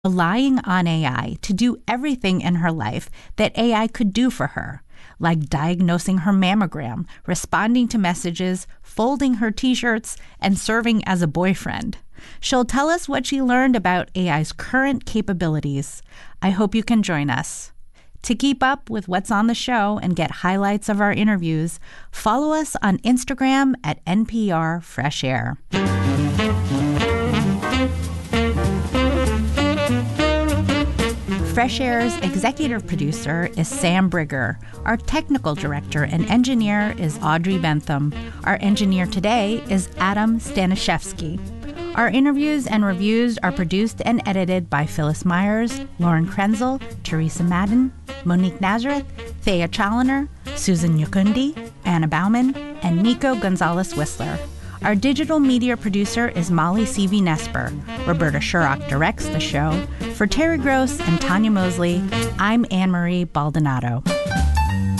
relying on AI to do everything in her life that AI could do for her, like diagnosing her mammogram, responding to messages, folding her t-shirts, and serving as a boyfriend. She'll tell us what she learned about AI's current capabilities. I hope you can join us. To keep up with what's on the show and get highlights of our interviews, follow us on Instagram at NPR Fresh Air. Fresh Air's executive producer is Sam Brigger. Our technical director and engineer is Audrey Bentham. Our engineer today is Adam Staniszewski. Our interviews and reviews are produced and edited by Phyllis Myers, Lauren Krenzel, Teresa Madden, Monique Nazareth, Thea Challoner, Susan Yukundi, Anna Bauman, and Nico Gonzalez-Whistler. Our digital media producer is Molly Seavey-Nesper. Roberta Shurrock directs the show. For Terry Gross and Tanya Mosley, I'm Anne-Marie Baldonado.